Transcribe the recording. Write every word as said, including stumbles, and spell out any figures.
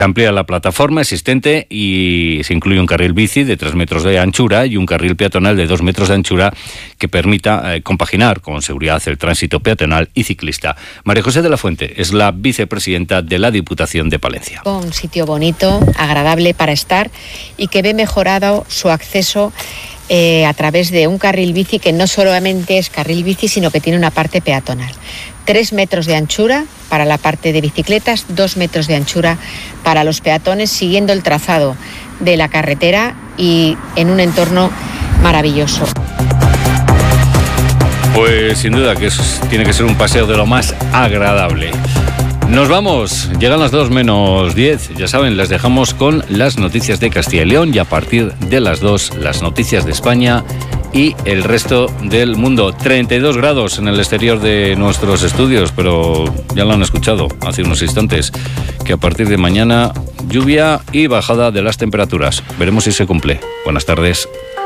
Amplía la plataforma existente y se incluye un carril bici de tres metros de anchura y un carril peatonal de dos metros de anchura que permita eh, compaginar con seguridad el tránsito peatonal y ciclista. María José de la Fuente es la vicepresidenta de la Diputación de Palencia. Un sitio bonito, agradable para estar y que ve mejorado su acceso eh, a través de un carril bici que no solamente es carril bici, sino que tiene una parte peatonal. Tres metros de anchura para la parte de bicicletas, dos metros de anchura para los peatones, siguiendo el trazado de la carretera y en un entorno maravilloso. Pues sin duda que es, tiene que ser un paseo de lo más agradable. Nos vamos, llegan las dos menos diez, ya saben, las dejamos con las noticias de Castilla y León y a partir de las dos las noticias de España y el resto del mundo. treinta y dos grados en el exterior de nuestros estudios, pero ya lo han escuchado hace unos instantes, que a partir de mañana lluvia y bajada de las temperaturas. Veremos si se cumple. Buenas tardes.